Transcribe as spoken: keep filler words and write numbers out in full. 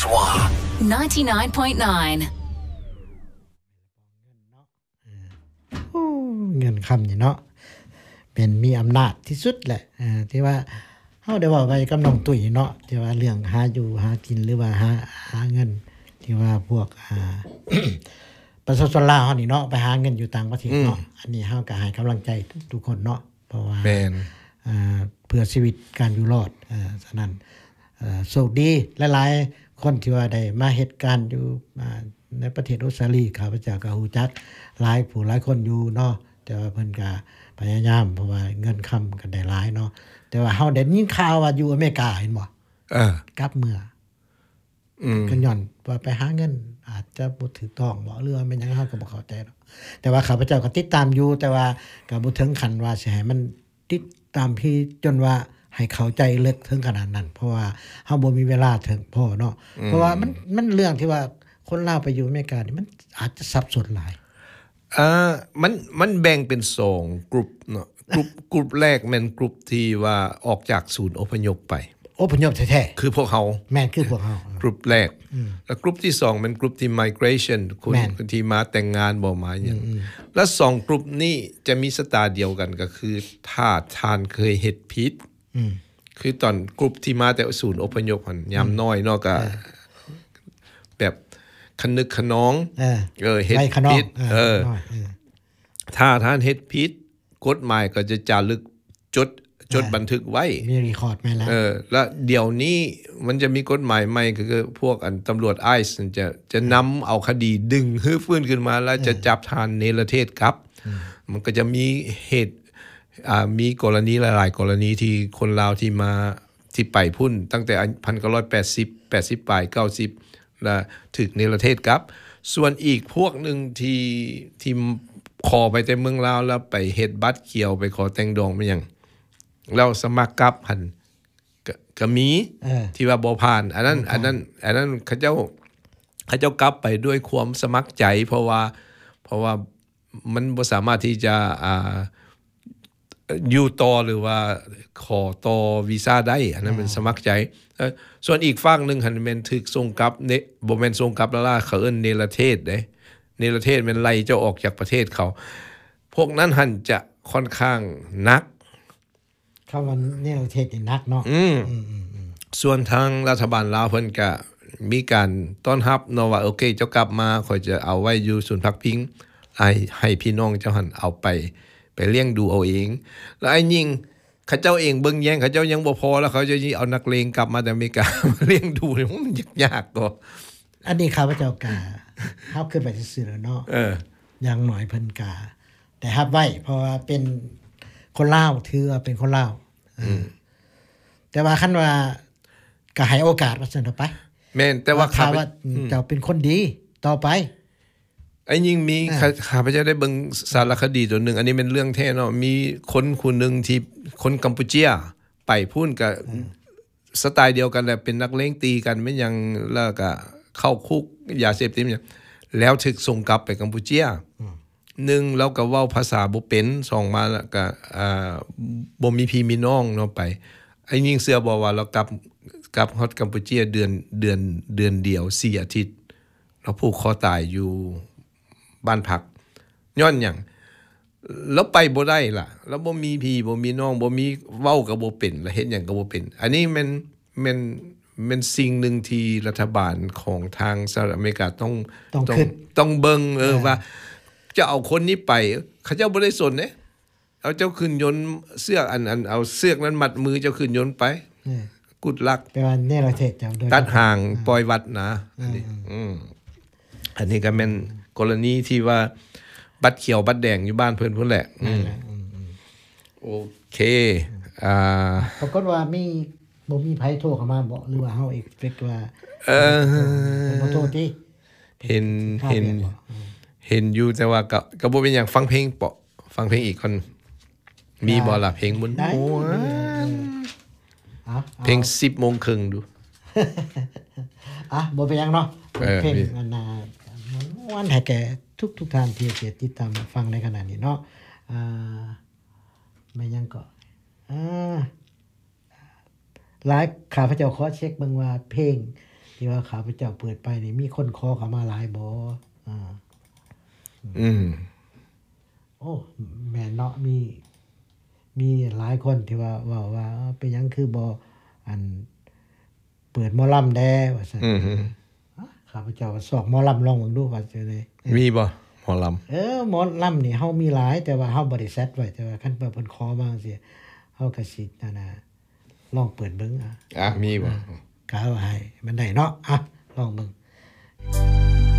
ninety-nine point nine โอ้เงินคำนี่เนาะเป็นมีอำนาจที่สุดแหละอ่าที่ว่าเฮาได้เว้าไว้กับน้องตุ้ยเนาะที่ว่าเรื่องหาอยู่หากินหรือว่าหาหาเงินที่ว่าพวกอ่า ประชาชนลาวเฮานี่เนาะไปหาเงินอยู่ต่างประเทศเนาะอันนี้เฮาก็ให้กำลังใจทุกคนเนาะเพราะว่าแม่นอ่าเพื่อชีวิตการอยู่รอดอ่าฉะนั้นเอ่อโชคดีหลายๆคนที่ว่าได้มาเฮ็ดการอยู่อ่าในประเทศออสเตรเลียข้าพเจ้าก็ฮู้จักหลายผู้หลายคนอยู่เนาะแต่ว่าเพิ่นก็พยายามเพราะว่าเงินค้ำก็ได้หลายเนาะแต่ว่าเฮาได้ยินข่าวว่าอยู่อเมริกาเห็นบ่เออกลับเมื่ออืมก็ย้อนว่าไปหาเงินอาจจะบ่ถูกต้องบ่หรือว่าแม่นหยังเฮาก็บ่เข้าใจดอกแต่ว่าข้าพเจ้าก็ติดตามอยู่แต่ว่าก็บ่ถึงขั้นว่าสิให้มันติดตามพี่จนว่าให้เข้าใจลึกถึงขนาดนั้นเพราะว่าเฮาบ่มีเวลาถึงพอเนาะเพราะว่ามันมันเรื่องที่ว่าคนลาวไปอยู่อเมริกานี่มันอาจจะสับสนหลายอ่ามันมันแบ่งเป็นสองกลุ่มเนาะกลุ่มกลุ่มแรกแม่นกลุ่มที่ว่าออกจากศูนย์อพยพไปอพยพแท้ๆคือพวกเฮาแม่นคือพวกเฮากลุ่มแรกแล้วกลุ่มที่สองเป็นกลุ่มที่ migration คนที่มาแต่งงานบ่มาหยังและสองกลุ่มนี้จะมีสไตล์เดียวกันก็คือถ้าท่านเคยเฮ็ดผิดคือตอนกลุ่มที่มาแต่ศูนย์อพยพหั่นยามน้อยเนาะก็แบบคนึกขนองเออเออเฮ็ดผิดเออถ้าท่านเฮ็ดผิดกฎหมายก็จะจารึกจดจดบันทึกไว้มีรีคอร์ดแม่แล้วเออแล้วเดี๋ยวนี้มันจะมีกฎหมายใหม่ก็คือพวกอันตำรวจ ไอ เอส จะจะนำเอาคดีดึงฮื้อฟื้นขึ้นมาแล้วจะจับท่านเนรเทศกลับมันก็จะมีเหตุอ่ามีกรณีหลายๆกรณีที่คนลาวที่มาที่ไปพุ่นตั้งแต่หนึ่งพันเก้าร้อยแปดสิบ แปดสิบปลายเก้าสิบแล้วถึกเนรเทศกลับส่วนอีกพวกนึงที่ที่ขอไปแต่เมืองลาวแล้วไปเฮ็ดบัตรเขียวไปขอแต่งดองมาหยังแล้วสมัครกลับหั่นก็ก็มีที่ว่าบ่ผ่านอันนั้นอันนั้นอันนั้นเขาเจ้าเขาเจ้ากลับไปด้วยความสมัครใจเพราะว่าเพราะว่ามันบ่สามารถที่จะอ่าอยู่ต่อหรือว่าขอต่อวีซ่าได้อันนั้นมันสมัครใจส่วนอีกฝั่งนึงหั่นแม่นถูกส่งกลับเนบ่แม่นส่งกลับแล้วล่ะเขาเอิ้นเนรเทศเด้เนรเทศมันไล่เจ้าออกจากประเทศเขาพวกนั้นหั่นจะค่อนข้างหนักคำว่าเนรเทศนี่หนักเนาะอืมส่วนทางรัฐบาลลาวเพิ่นก็มีการต้อนรับเนาะว่าโอเคเจ้ากลับมาข่อยจะเอาไว้อยู่ศูนย์พักพิงให้ให้พี่น้องเจ้าหั่นเอาไปไปเลี้ยงดูเอาเองแล้วไอ้ยิ่งเขาเจ้าเองเบิ่งแย่งเขาเจ้ายังบ่พอแล้วเขาจะเอานักเลงกลับมาจากอเมริกามาเลี้ยงดูนี่มันยากๆก็อันนี้ข้าพเจ้ากะเฮาขึ้นไปซื่อๆแล้วเนาะเอออย่างน้อยเพิ่นกะแต่รับไว้เพราะว่าเป็นคนลาวถือว่าเป็นคนลาวอือแต่ว่าคันว่าก็ให้โอกาสว่าซั่นต่อไปแม่นแต่ว่าข้าว่าเจ้าเป็นคนดีต่อไปไอ้ยิ่งมีข้าพเจ้าได้เบิ่งสารคดีตัวนึงอันนี้เป็นเรื่องแท้เนาะมีคนคนนึงที่คนกัมพูเชียไปพูนกับสไตล์เดียวกันแหละเป็นนักเลงตีกันแม่นยังแล้วก็เข้าคุกยาเสพติดแล้วถูกส่งกลับไปกัมพูเชียหนึ่งแล้วก็เว้าภาษาบ่เป็นสองมาแล้วก็อ่าบ่มีพี่มีน้องเนาะไปไอ้ยิ่งเชื่อบ่ว่าเรากลับกลับฮอดกัมพูเชียเดือนเดือนเดือนเดียวสี่อาทิตย์เราผูกคอตายอยู่บ้านพักย้อนหยังแล้วไปบ่ได้ล่ะแล้วบ่มีพี่บ่มีน้องบ่มีเว้าก็บ่เป็นแล้วเฮ็ดหยังก็บ่เป็นอันนี้มันมันมันสิ่งนึงที่รัฐบาลของทางสหรัฐอเมริกาต้องต้องต้องเบิ่งเออว่าจะเอาคนนี้ไปเขาเจ้าบ่ได้สนเด้เอาเจ้าขึ้นยนต์เสื้ออันอันเอาเสื้อนั้นมัดมือเจ้าขึ้นยนต์ไปกุดลักแปลว่าเนรเทศเจ้าโดยตัดห่างปล่อยวัดนะอันนี้อืมอันนี้ก็แม่นกรณีที่ว่าบัตรเขียวบัตรแดงอยู่บ้านเพิ่นพุ่นแหละอืมโอเคอ่าปรากฏว่ามีบ่มีไผโทรเข้ามาบ่หรือว่าเฮาเอ็กเฟคว่าเออบ่โทรติเห็นเห็นเห็นอยู่แต่ว่าก็ก็บ่เป็นหยังฟังเพลงเปาะฟังเพลงอีกคนมีบ่ล่ะเพลงมนต์เพลง สิบโมงครึ่งดูอ่ะบ่เป็นหยังเนาะเพลงอันน่ะวันให้แก่ทุกๆท่านที่ติดตามฟังในขณะนี้เนาะอ่าไม่ยังก็อ่าหลายข้าพเจ้าขอเช็คเบิ่งว่าเพลงที่ว่าข้าพเจ้าเปิดไปนี่มีคนขอเข้ามาหลายบ่อ่าอืมโอ้แม่นเนาะมีมีหลายคนที่ว่าเว้าว่าเป็นหยังคือบ่อันเปิดหมอลำแด้ว่าซั่นอือข้าพเจ้าก็สอกหมอลำลองเบิ่งดูว่าจังได๋มีบ่หมอลำเออหมอลำนี่เฮามีหลายแต่ว่าเฮาบ่ได้เซตไว้แต่ว่าคันเพิ่นขอมาจังซี่เฮาก็สินั่นน่ะลองเปิดเบิ่งอ่ะอ่ะมีบ่กะว่าให้มันได้เนาะอ่ะลองเบิ่ง